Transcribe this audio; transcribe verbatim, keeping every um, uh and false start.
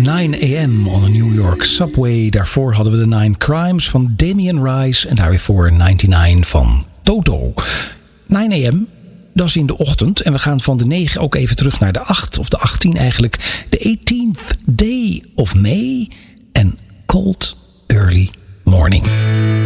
nine a.m. on a New York subway. Daarvoor hadden we de Nine Crimes van Damien Rice. En daar weer voor negenennegentig van Toto. nine a.m. Dat is in de ochtend. En we gaan van de negen ook even terug naar de acht. Of de achttien eigenlijk. De eighteenth day of May. En Cold Early Morning.